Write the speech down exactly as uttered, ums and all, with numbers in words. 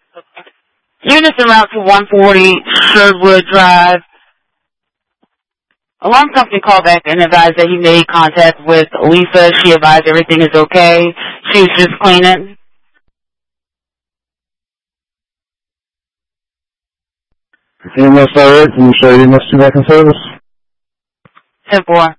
Units en route to one forty Sherwood Drive. Alarm company called back and advised that he made contact with Lisa. She advised everything is okay. She was just cleaning. E M S direct, can you show E M S two back in service? ten four.